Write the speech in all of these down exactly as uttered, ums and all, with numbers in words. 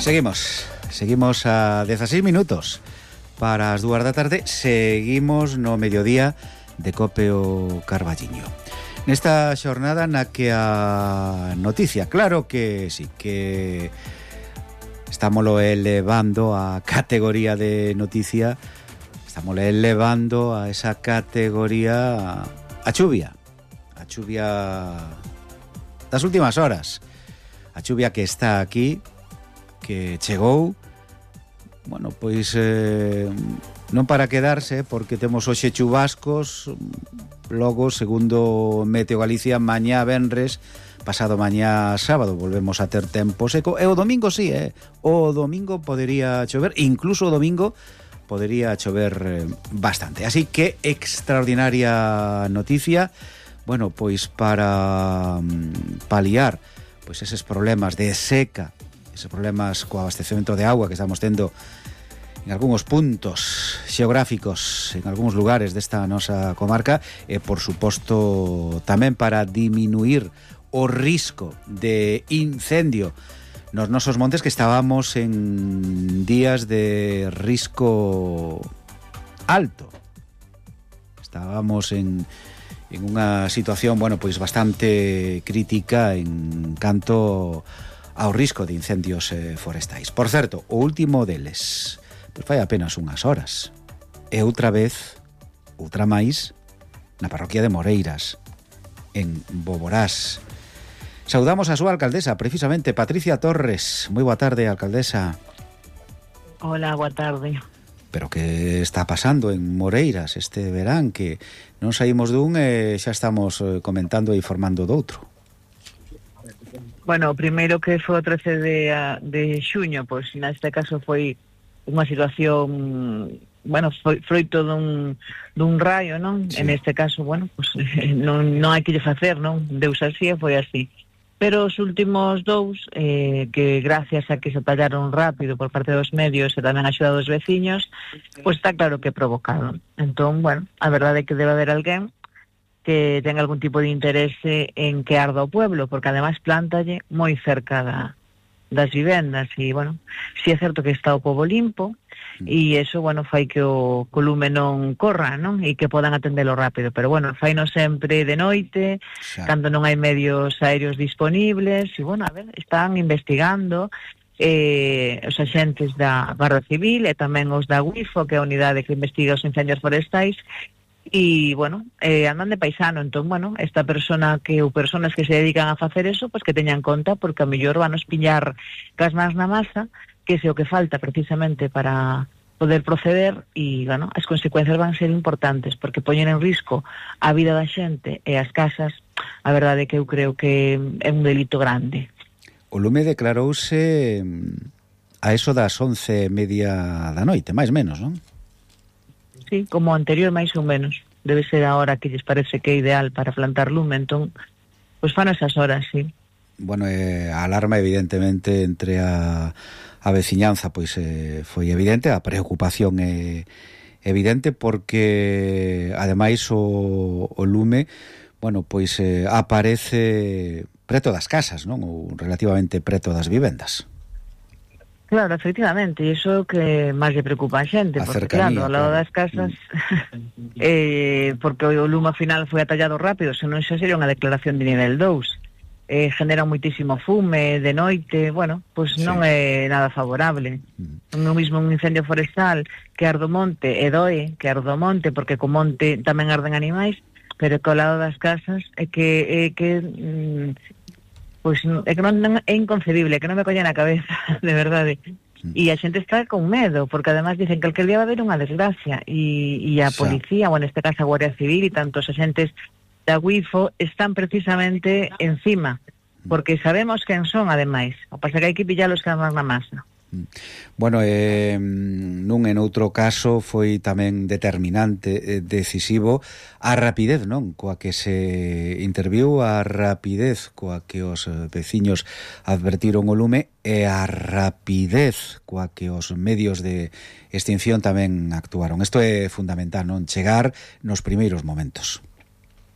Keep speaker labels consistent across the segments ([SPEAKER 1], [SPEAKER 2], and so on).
[SPEAKER 1] Seguimos, seguimos a dieciséis minutos para as dúas da tarde. Seguimos no mediodía de Cope o Carballiño. Nesta xornada na que a noticia, claro que sí, que estámoslo elevando a categoría de noticia, estámoslo elevando a esa categoría a chuvia, a chuvia das últimas horas, a chuvia que está aquí, que chegou, bueno, pois eh, non para quedarse, porque temos hoxe chubascos, logo, segundo Meteo Galicia, mañá venres, pasado mañá sábado volvemos a ter tempo seco, e o domingo sí, eh? o domingo podería chover, incluso o domingo podería chover eh, bastante, así que extraordinaria noticia, bueno, pois para um, paliar pois eses problemas de seca, esos problemas co abastecemento de agua que estamos tendo en algúns puntos xeográficos, en algúns lugares desta nosa comarca, e por suposto tamén para diminuir o risco de incendio nos nosos montes, que estábamos en días de risco alto. Estábamos en en unha situación, bueno, pois bastante crítica en canto ao risco de incendios eh, forestais. Por certo, o último deles, pois fai apenas unhas horas, e outra vez, outra máis, na parroquia de Moreiras, en Boborás. Saudamos a súa alcaldesa, precisamente, Patricia Torres. Moi boa tarde, alcaldesa.
[SPEAKER 2] Hola, boa tarde.
[SPEAKER 1] Pero que está pasando en Moreiras este verán, que non saímos dun e xa estamos comentando e informando doutro?
[SPEAKER 2] Bueno, o primeiro que foi o trece de, de xuño, pois neste caso foi unha situación, bueno, foi froito dun, dun raio, non? Sí. En este caso, bueno, pois non, non hai que lle facer, non? Deus así e foi así. Pero os últimos dous, eh, que gracias a que se tallaron rápido por parte dos medios e tamén a axuda dos veciños, pois está claro que provocaron. Entón, bueno, a verdade é que debe haber alguén que ten algún tipo de interese en que arda o pueblo, porque ademais plántalle moi cerca da, das vivendas, e, bueno, si é certo que está o pobo limpo, e eso, bueno, fai que o colume non corra, non? E que podan atendelo rápido, pero, bueno, faino sempre de noite, xa, cando non hai medios aéreos disponibles, e, bueno, a ver, están investigando eh, os axentes da Garda Civil e tamén os da UIFO, que é a unidade que investiga os incendios forestais, e, bueno, eh, andan de paisano. Entón, bueno, esta persona que ou personas que se dedican a facer eso, pois pues que teñan conta, porque a mellor van a pillar cas mans na masa, que é o que falta precisamente para poder proceder, e, bueno, as consecuencias van ser importantes, porque poñen en risco a vida da xente e as casas. A verdade é que eu creo que é un delito grande.
[SPEAKER 1] O lume declarouse a eso das once e media da noite, máis menos, non?
[SPEAKER 2] Sí, como anterior, máis ou menos. Debe ser a hora que lles parece que é ideal para plantar lume, entón, pois fan esas horas, sí.
[SPEAKER 1] Bueno, eh, a alarma, evidentemente, entre a, a veciñanza, pois eh, foi evidente, a preocupación é evidente, porque, ademais, o, o lume, bueno, pois eh, aparece preto das casas, non? Ou relativamente preto das vivendas.
[SPEAKER 2] Claro, efectivamente, e iso que máis lle preocupa a xente, a porque cercanía, claro, ao lado claro. das casas, mm. eh, porque o lume ao final foi atallado rápido, senón xa sería unha declaración de nivel dous, eh, genera moitísimo fume de noite, bueno, pois pues non sí. é nada favorable. Mm. No mismo un incendio forestal que arde o monte, e doe que arde o monte, porque co monte tamén arden animais, pero que ao lado das casas é que... É que mm, pois é que non, non é inconcebible, que non me colle na cabeza, de verdade. E a xente está con medo, porque además dicen que aquel día va a haber unha desgracia, e, e a policía, ou neste caso a Guardia Civil e tantos axentes da UIFO están precisamente encima, porque sabemos quen son, ademais. O pasa que hai que pillalos cada máis na masa.
[SPEAKER 1] Bueno, eh, nun en outro caso foi tamén determinante, eh, decisivo a rapidez, non? Coa que se interviu, a rapidez coa que os veciños advertiron o lume e a rapidez coa que os medios de extinción tamén actuaron. Isto é fundamental, non? Chegar nos primeiros momentos.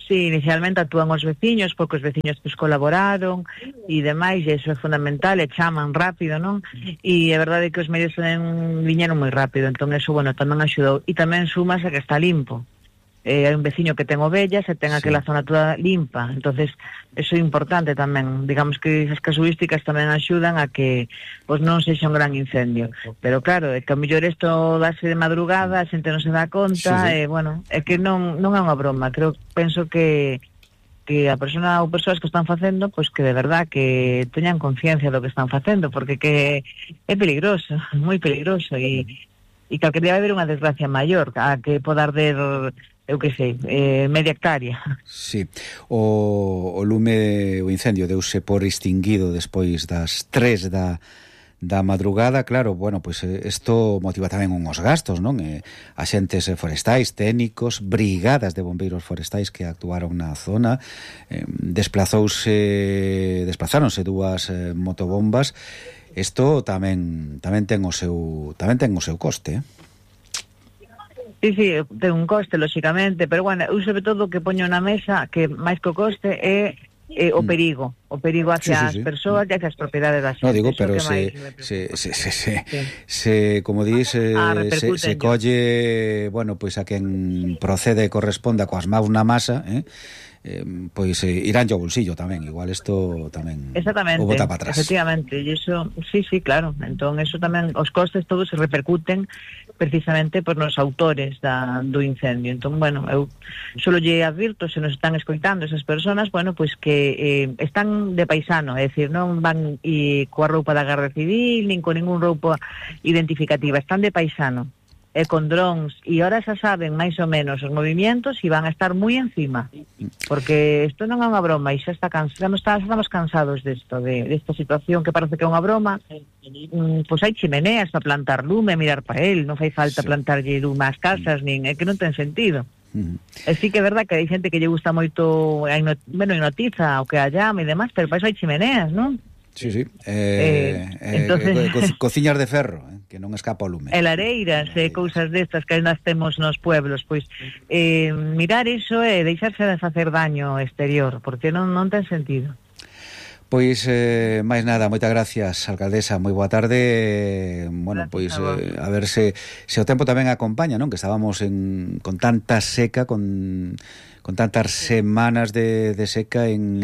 [SPEAKER 2] Sí, inicialmente actúan os veciños, porque os veciños pues colaboraron e demais, e iso é fundamental, e chaman rápido, non? E a verdade é que os medios tamén viñeron moi rápido, entón eso, bueno, tamén axudou. E tamén sumas a que está limpo. Eh, hai un veciño que ten ovellas e ten sí. aquela zona toda limpa, entonces eso é importante tamén, digamos que esas casuísticas tamén axudan a que pois non sexa un gran incendio, pero claro, é que a mellor isto dase de madrugada, a xente non se dá conta, sí, sí. e bueno, é que non, non é unha broma, creo, penso que que a persona ou persoas que están facendo, pois que de verdad que teñan conciencia do que están facendo, porque que é peligroso, moi peligroso, e, e que calquer día vai haber unha desgracia maior, a que poda arder, eu que sei, eh, media hectárea.
[SPEAKER 1] Sí, o, o lume, o incendio deuse por extinguido despois das tres da, da madrugada, claro, bueno, pois pues, isto motiva tamén unhos gastos, non? Eh, axentes forestais, técnicos, brigadas de bombeiros forestais que actuaron na zona, eh, desplazouse, desplazáronse dúas eh, motobombas. Isto tamén tamén ten o seu tamén ten o seu coste, eh?
[SPEAKER 2] Sí, sí, ten un coste, lóxicamente, pero bueno, eu sobre todo que poño na mesa que máis que o coste é, é o perigo, o perigo hacia sí, sí, sí. as persoas e hacia as propiedades das xente.
[SPEAKER 1] No, digo, pero se, se, se, se, se, sí. se, como dís, eh, ah, se, se colle, bueno, pois pues a quen procede e corresponda coas maus na masa, eh? Eh, pois eh, irán ao bolsillo tamén, igual isto tamén
[SPEAKER 2] exactamente,
[SPEAKER 1] o bota para atrás.
[SPEAKER 2] Efectivamente, e iso, sí, sí, claro, entón eso tamén, os costes todos se repercuten precisamente por nos autores da, do incendio. Entón, bueno, eu solo lle advirto, se nos están escoitando esas personas, bueno, pois que eh, están de paisano, é dicir, non van e coa roupa da Garda Civil, nin con ningún roupa identificativa, están de paisano, e con drones, e ahora xa saben máis ou menos os movimientos e van a estar moi encima, porque isto non é unha broma, e xa está cansado, xa estamos cansados desto, de, desta situación que parece que é unha broma. Mm, pois hai chimeneas para plantar lume, mirar para el, non fai falta sí. plantarlle lume ás casas, nin, é que non ten sentido. Uh-huh. E sí que é verdad que hai xente que lle gusta moito, hai not, bueno, notiza o que a llama e demás, pero para iso hai chimeneas, non?
[SPEAKER 1] Sí, sí. Eh, eh, entonces... eh, co cociñas de ferro, eh, que non escapa o lume.
[SPEAKER 2] E lareiras, e eh, cousas destas que nas temos nos pueblos, pois eh, mirar iso e deixarse de facer daño exterior, porque non, non ten sentido.
[SPEAKER 1] Pois, eh, máis nada, moitas gracias, alcaldesa, moi boa tarde. Bueno, gracias, pois, a, eh, a ver se, se o tempo tamén acompaña, non? Que estábamos en, con tanta seca, con, con tantas semanas de, de seca en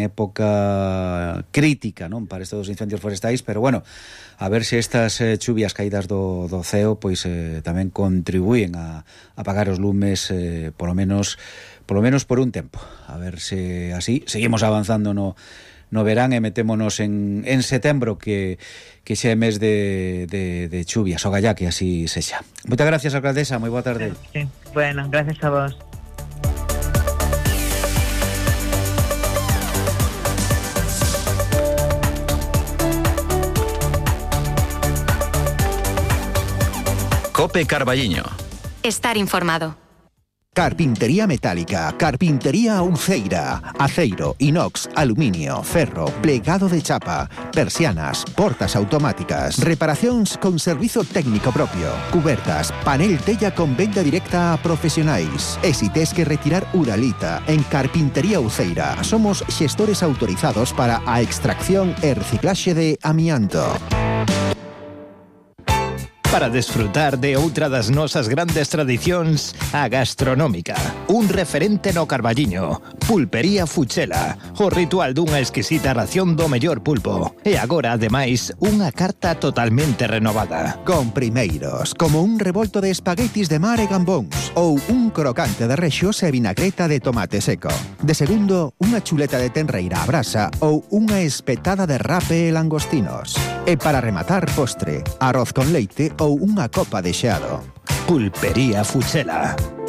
[SPEAKER 1] época crítica, non? Para estes dos incendios forestais, pero bueno, a ver se estas eh, chuvias caídas do, do ceo, pois, eh, tamén contribuyen a, a apagar os lumes, eh, polo menos, polo menos por un tempo. A ver se así seguimos avanzando no no verán e metémonos en, en setembro que, que xa é mes de, de, de chuvias, o gallá que así sexa. Moitas gracias, alcaldesa, moi boa tarde.
[SPEAKER 2] Sí, bueno, gracias a vos.
[SPEAKER 3] Cope Carballiño.
[SPEAKER 4] Estar informado.
[SPEAKER 5] Carpintería metálica, carpintería Uceira, aceiro, inox, aluminio, ferro, plegado de chapa, persianas, portas automáticas, reparacións con servizo técnico propio, cubertas, panel tella con venda directa a profesionais. E si tes que retirar uralita, en Carpintería Uceira somos xestores autorizados para a extracción e reciclaxe de amianto.
[SPEAKER 3] Para desfrutar de outra das nosas grandes tradicións, a gastronómica. Un referente no Carballiño. Pulpería Fuchela. O ritual dunha exquisita ración do mellor pulpo. E agora, ademais, unha carta totalmente renovada.
[SPEAKER 5] Con primeiros, como un revolto de espaguetis de mar e gambóns, ou un crocante de rexos e vinagreta de tomate seco. De segundo, unha chuleta de tenreira a brasa ou unha espetada de rape e langostinos. E para rematar, postre, arroz con leite ou unha copa de xeado.
[SPEAKER 3] Pulpería Fuchela.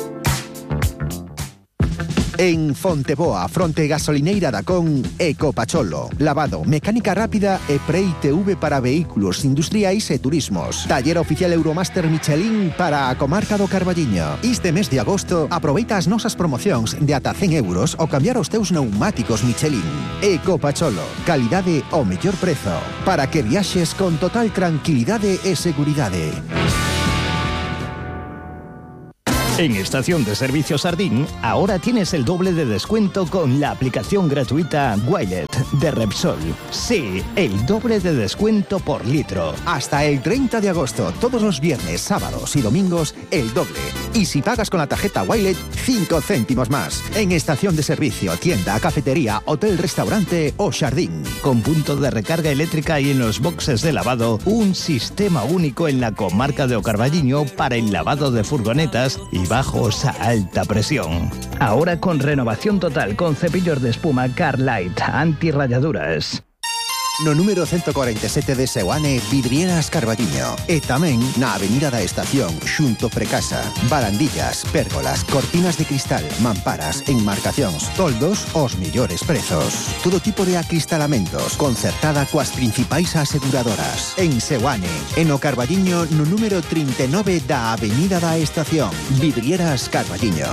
[SPEAKER 5] En Fonteboa, fronte gasolineira da Con, Ecopacholo. Lavado, mecánica rápida e pre-I T V para vehículos industriais e turismos. Taller oficial Euromaster Michelin para a comarca do Carballiño. Este mes de agosto, aproveita as nosas promocións de ata cen euros ao cambiar os teus neumáticos Michelin. Ecopacholo, calidade ao mellor prezo, para que viaxes con total tranquilidade e seguridade.
[SPEAKER 3] En Estación de Servicio Sardín, ahora tienes el doble de descuento con la aplicación gratuita Wilet de Repsol. Sí, el doble de descuento por litro.
[SPEAKER 5] Hasta el treinta de agosto, todos los viernes, sábados y domingos, el doble. Y si pagas con la tarjeta Wilet, cinco céntimos más. En Estación de Servicio, tienda, cafetería, hotel, restaurante o jardín.
[SPEAKER 3] Con punto de recarga eléctrica y en los boxes de lavado, un sistema único en la comarca de O Carballiño para el lavado de furgonetas y bajos a alta presión. Ahora con renovación total con cepillos de espuma Carlight anti-rayaduras.
[SPEAKER 5] No número ciento cuarenta y siete de Seoane, Vidrieras Carballiño. E tamén na Avenida da Estación, xunto Precasa. Barandillas, pérgolas, cortinas de cristal, mamparas, enmarcacións, toldos, os millores prezos. Todo tipo de acristalamentos, concertada coas principais aseguradoras. En Seoane, en O Carballiño, no número trinta e nove da Avenida da Estación. Vidrieras Carballiño.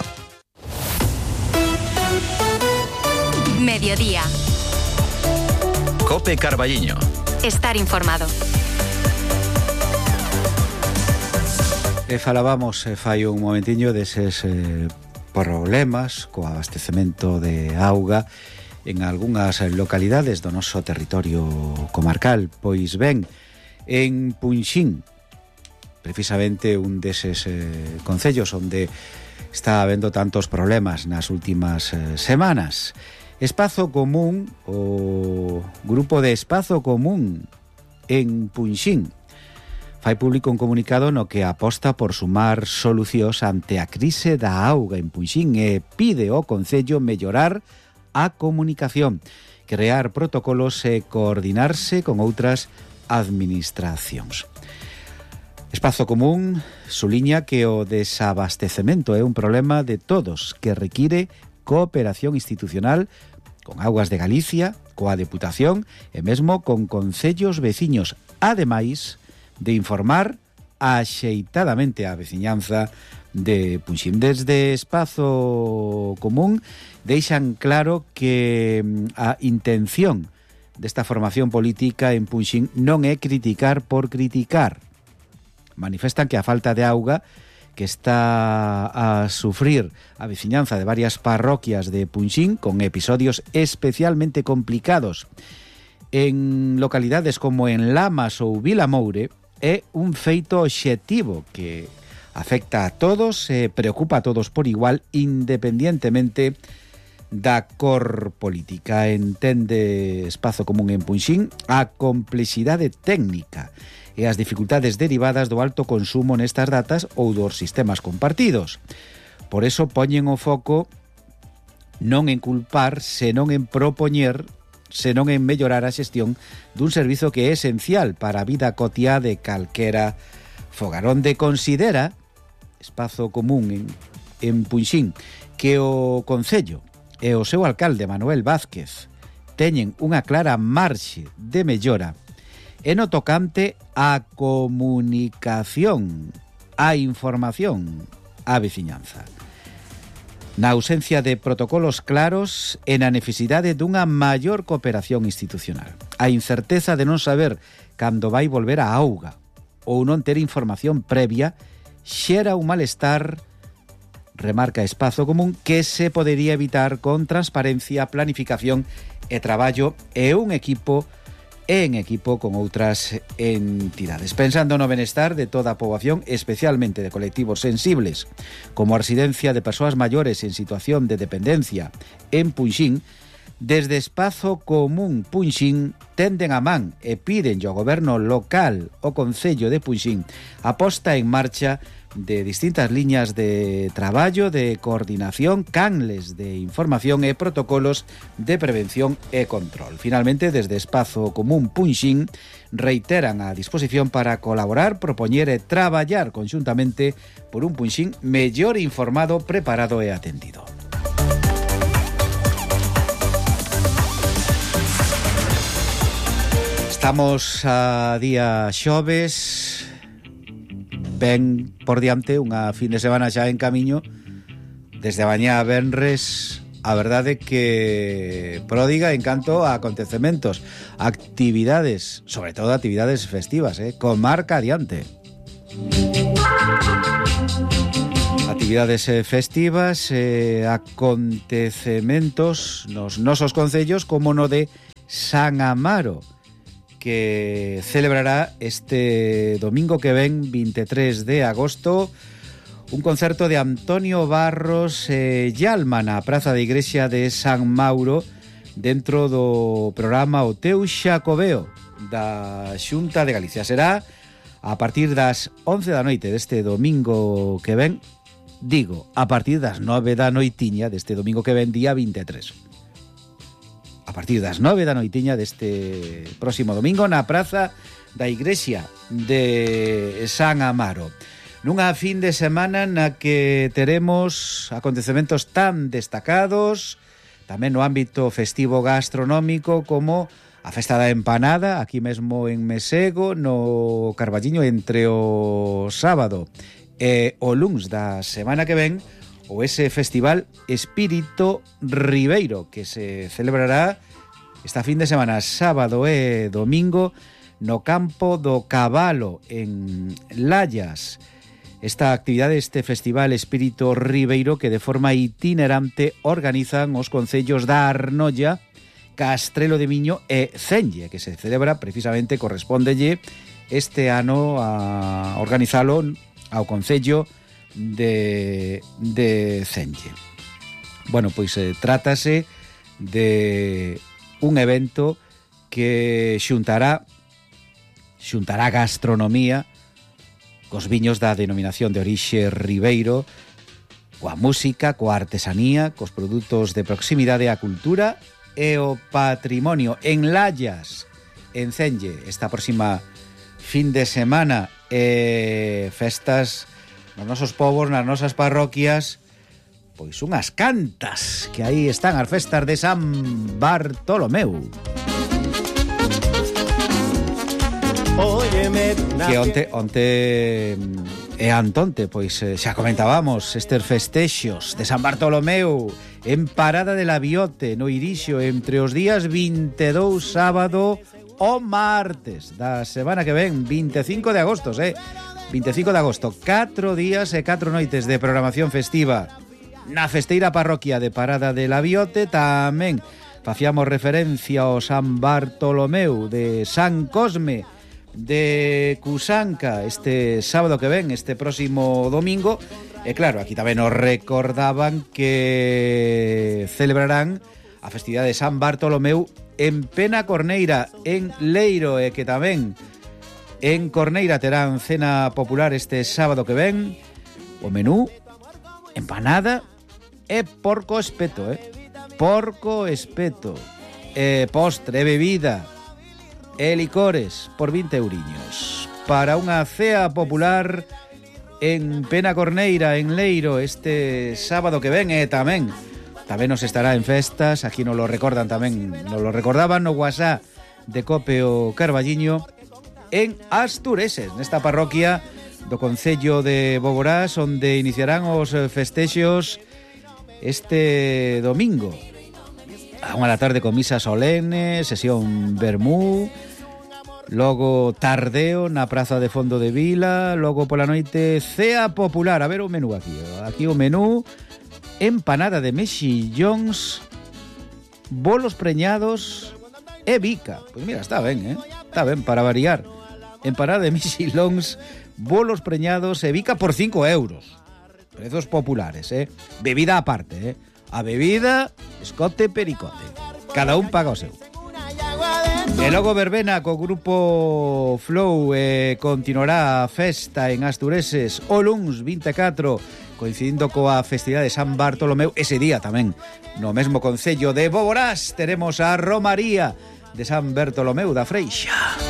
[SPEAKER 4] Mediodía.
[SPEAKER 6] Cope Carballiño.
[SPEAKER 4] Estar informado.
[SPEAKER 1] E falábamos eh, fai un momentiño deses eh, problemas co abastecemento de auga en algunhas localidades do noso territorio comarcal. Pois ben, en Punxín, precisamente un deses eh, concellos onde está habendo tantos problemas nas últimas eh, semanas. Espazo Común, o grupo de Espazo Común en Punxín, fai público un comunicado no que aposta por sumar solucións ante a crise da auga en Punxín e pide ao concello mellorar a comunicación, crear protocolos e coordinarse con outras administracións. Espazo Común suliña que o desabastecemento é un problema de todos que require cooperación institucional con Augas de Galicia, coa Deputación e mesmo con concellos veciños, ademais de informar axeitadamente a veciñanza de Punxín. Desde Espazo Común deixan claro que a intención desta formación política en Punxín non é criticar por criticar. Manifestan que a falta de auga que está a sufrir a veciñanza de varias parroquias de Punxín con episodios especialmente complicados en localidades como en Lamas ou Vilamoure é un feito obxectivo que afecta a todos e preocupa a todos por igual independientemente da cor política. Entende Espazo Común en Punxín a complexidade técnica e as dificultades derivadas do alto consumo nestas datas ou dos sistemas compartidos. Por eso poñen o foco non en culpar, senón en propoñer, senón en mellorar a xestión dun servizo que é esencial para a vida cotiá de calquera fogar. Onde considera Espazo Común en, en Punxín que o Concello e o seu alcalde Manuel Vázquez teñen unha clara marxe de mellora e no tocante a comunicación, a información, a veciñanza. Na ausencia de protocolos claros e na necesidade dunha maior cooperación institucional. A incerteza de non saber cando vai volver a auga ou non ter información previa xera un malestar, remarca Espazo Común, que se podería evitar con transparencia, planificación e traballo e un equipo en equipo con outras entidades. Pensando no benestar de toda a poboación, especialmente de colectivos sensibles, como a residencia de persoas maiores en situación de dependencia en Punxín, desde Espazo Común Punxín tenden a man e piden ao goberno local, o Concello de Punxín, a posta en marcha de distintas liñas de traballo, de coordinación, canles de información e protocolos de prevención e control. Finalmente, desde Espazo Común Punxín reiteran a disposición para colaborar, propoñer e traballar conxuntamente por un Punxín mellor informado, preparado e atendido. Estamos a día xoves, ven por diante unha fin de semana xa en camiño, desde a mañá a venres, a verdade que pródiga en canto a acontecementos, actividades, sobre todo actividades festivas, eh, con marca adiante. Actividades eh, festivas, eh, acontecementos nos nosos concellos, como no de San Amaro, que celebrará este domingo que ven, veintitrés de agosto, un concerto de Antonio Barros eh, Yalma na Praza de Igrexa de San Mauro, dentro do programa O Teu Xacobeo da Xunta de Galicia. Será a partir das once da noite deste domingo que ven, digo, a partir das nove da noitiña deste domingo que ven, día veintitrés. A partir das nove da noitiña deste próximo domingo na Praza da Igrexa de San Amaro. Nunha fin de semana na que teremos acontecementos tan destacados, tamén no ámbito festivo gastronómico, como a Festa da Empanada, aquí mesmo en Mesego, no Carballiño, entre o sábado e o luns da semana que ven, ou ese festival Espírito Ribeiro, que se celebrará esta fin de semana, sábado e domingo, no Campo do Cabalo, en Layas. Esta actividade, este festival Espírito Ribeiro, que de forma itinerante organizan os concellos da Arnolla, Castrelo de Miño e Cenlle, que se celebra precisamente, correspóndelle este ano a organizalo ao concello de, de Cenlle. Bueno, pois eh, trátase de un evento que xuntará xuntará gastronomía cos viños da denominación de orixe Ribeiro, coa música, coa artesanía, cos produtos de proximidade, a cultura e o patrimonio. En Layas, en Cenlle, esta próxima fin de semana, eh, festas nos nosos povos, nas nosas parroquias, pois unhas cantas, que aí están as festas de San Bartolomeu. Que onte, onte e antonte, pois xa comentábamos estes festexos de San Bartolomeu en Parada de la Biote, no Irixo, entre os días veintidós, sábado o martes da semana que ven, veinticinco de agosto, eh? veinticinco de agosto, catro días e catro noites de programación festiva na festeira parroquia de Parada de la Biote. Tamén facíamos referencia ao San Bartolomeu de San Cosme de Cusanca este sábado que ven, este próximo domingo. E claro, aquí tamén nos recordaban que celebrarán a festividade de San Bartolomeu en Pena Corneira, en Leiro, e que tamén en Corneira terán cena popular este sábado que ven. O menú, empanada e porco espeto, eh? Porco espeto, e postre, e bebida, e licores por vinte euriños para unha cea popular en Pena Corneira, en Leiro, este sábado que ven. E tamén tamén nos estará en festas, aquí nos lo recordan tamén, nos lo recordaban no WhatsApp de Cope o Carballiño, en Astureses, nesta parroquia do concello de Boborás, onde iniciarán os festexos este domingo a unha da tarde con misa solene, sesión vermú, logo tardeo na Praza de Fondo de Vila, logo pola noite cea popular. A ver o menú aquí, aquí o menú: empanada de mexillóns, bolos preñados e bica. Pois mira, está ben, eh? Está ben, para variar. Empanada de mexillóns, bolos preñados e bica por cinco euros. Prezos populares, eh? Bebida aparte, eh? A bebida, escote, pericote. Cada un paga o seu. E logo verbena co grupo Flow, eh, continuará a festa en Astureses o luns vinte e catro, coincidindo coa festividade de San Bartolomeu. Ese día tamén, no mesmo concello de Boborás, teremos a Romaría de San Bartolomeu da Freixa.